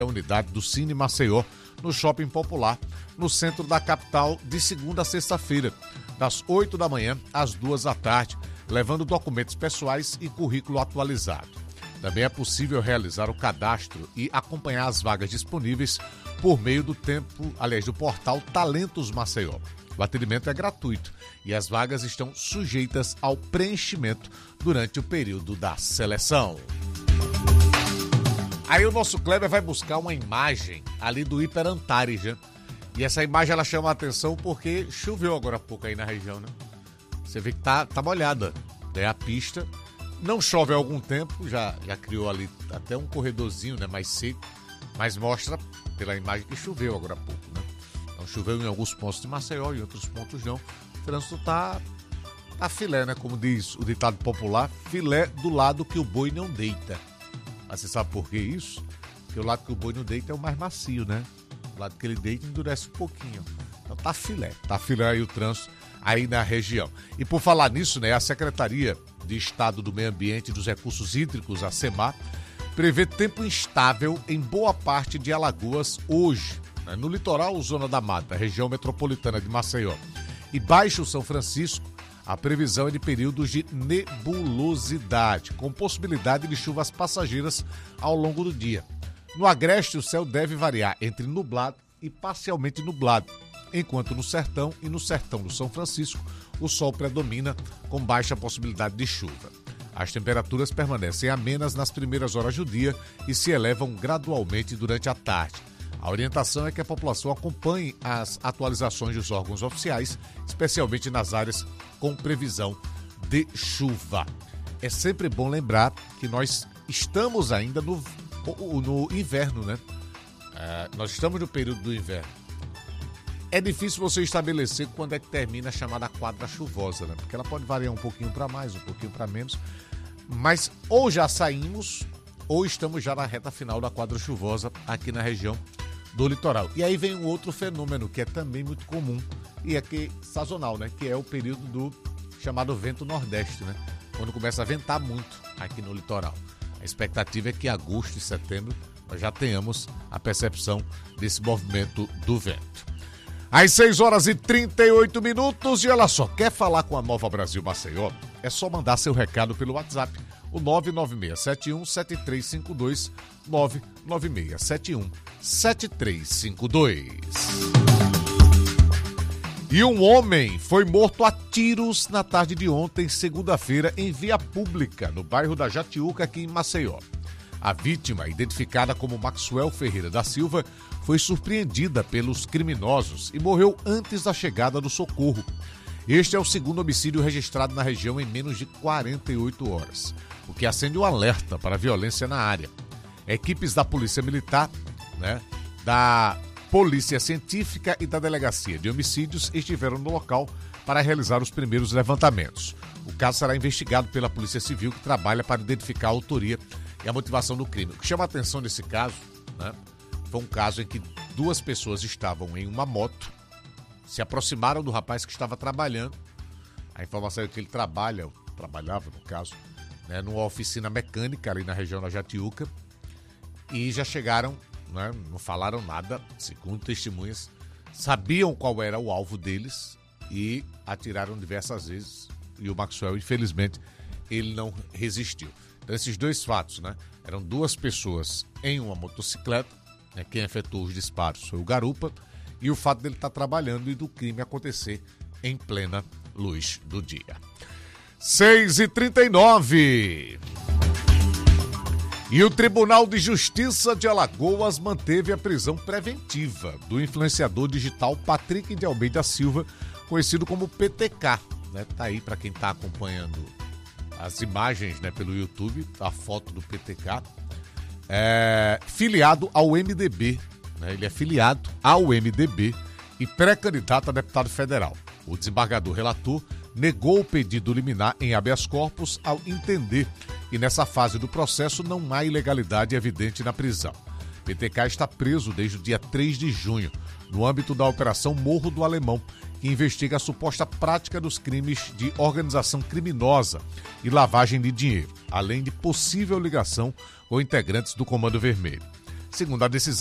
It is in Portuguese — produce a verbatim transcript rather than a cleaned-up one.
a unidade do Cine Maceió, no Shopping Popular, no centro da capital, de segunda a sexta-feira, das oito da manhã às duas da tarde, levando documentos pessoais e currículo atualizado. Também é possível realizar o cadastro e acompanhar as vagas disponíveis por meio do tempo, aliás, do portal Talentos Maceió. O atendimento é gratuito e as vagas estão sujeitas ao preenchimento durante o período da seleção. Aí o nosso Kleber vai buscar uma imagem ali do Hiper Antares, né? E essa imagem ela chama a atenção porque choveu agora há pouco aí na região, né? Você vê que tá, tá molhada, né? A pista não chove há algum tempo, já, já criou ali até um corredorzinho, né? Mais seco, mas mostra pela imagem que choveu agora há pouco, né? Então choveu em alguns pontos de Maceió, em outros pontos não. O trânsito tá, tá filé, né? Como diz o ditado popular, filé do lado que o boi não deita. Mas você sabe por que isso? Porque o lado que o boi não deita é o mais macio, né? O lado que ele deita endurece um pouquinho. Então tá filé, tá filé aí o trânsito aí na região. E por falar nisso, né, a Secretaria de Estado do Meio Ambiente e dos Recursos Hídricos, a SEMAR, prevê tempo instável em boa parte de Alagoas hoje, né, no litoral Zona da Mata, região metropolitana de Maceió, e Baixo São Francisco. A previsão é de períodos de nebulosidade, com possibilidade de chuvas passageiras ao longo do dia. No Agreste, o céu deve variar entre nublado e parcialmente nublado, enquanto no Sertão e no Sertão do São Francisco, o sol predomina com baixa possibilidade de chuva. As temperaturas permanecem amenas nas primeiras horas do dia e se elevam gradualmente durante a tarde. A orientação é que a população acompanhe as atualizações dos órgãos oficiais, especialmente nas áreas com previsão de chuva. É sempre bom lembrar que nós estamos ainda no, no inverno, né? É, nós estamos no período do inverno. É difícil você estabelecer quando é que termina a chamada quadra chuvosa, né? Porque ela pode variar um pouquinho para mais, um pouquinho para menos. Mas ou já saímos, ou estamos já na reta final da quadra chuvosa aqui na região do litoral. E aí vem um outro fenômeno que é também muito comum e é que sazonal, né? Que é o período do chamado vento nordeste, né? Quando começa a ventar muito aqui no litoral. A expectativa é que em agosto e setembro nós já tenhamos a percepção desse movimento do vento. Às seis horas e trinta e oito minutos, e olha só, quer falar com a Nova Brasil Maceió? É só mandar seu recado pelo WhatsApp, o nove nove seis sete um sete três cinco dois, nove nove seis sete um sete três cinco dois. E um homem foi morto a tiros na tarde de ontem, segunda-feira, em via pública, no bairro da Jatiuca, aqui em Maceió. A vítima, identificada como Maxwell Ferreira da Silva, foi surpreendida pelos criminosos e morreu antes da chegada do socorro. Este é o segundo homicídio registrado na região em menos de quarenta e oito horas, o que acende um alerta para a violência na área. Equipes da Polícia Militar, né, da Polícia Científica e da Delegacia de Homicídios estiveram no local para realizar os primeiros levantamentos. O caso será investigado pela Polícia Civil, que trabalha para identificar a autoria e a motivação do crime. O que chama a atenção nesse caso, né, foi um caso em que duas pessoas estavam em uma moto, se aproximaram do rapaz que estava trabalhando. A informação é que ele trabalha, trabalhava no caso, né, numa oficina mecânica ali na região da Jatiuca, e já chegaram, né, não falaram nada, segundo testemunhas, sabiam qual era o alvo deles e atiraram diversas vezes. E o Maxwell, infelizmente, ele não resistiu. Então, esses dois fatos, né? Eram duas pessoas em uma motocicleta, né, quem efetuou os disparos foi o garupa, e o fato dele estar trabalhando e do crime acontecer em plena luz do dia. seis e trinta e nove. E o Tribunal de Justiça de Alagoas manteve a prisão preventiva do influenciador digital Patrick de Almeida Silva, conhecido como P T K. Né? Tá aí para quem está acompanhando as imagens, né, pelo YouTube, a foto do P T K, é, filiado ao M D B, né, ele é filiado ao M D B e pré-candidato a deputado federal. O desembargador relator negou o pedido liminar em habeas corpus ao entender que nessa fase do processo não há ilegalidade evidente na prisão. P T K está preso desde o dia três de junho, no âmbito da Operação Morro do Alemão, que investiga a suposta prática dos crimes de organização criminosa e lavagem de dinheiro, além de possível ligação com integrantes do Comando Vermelho. Segundo a decisão